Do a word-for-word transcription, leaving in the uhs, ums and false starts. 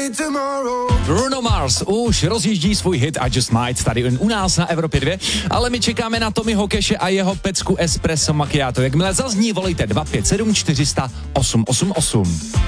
Bruno Mars už rozjíždí svůj hit I Just Might tady u nás na Evropě dva, ale my čekáme na Tommyho Cashe a jeho pecku Espresso Macchiato. Jakmile zazní, volejte dva pět sedm čtyři sta osm osm osm.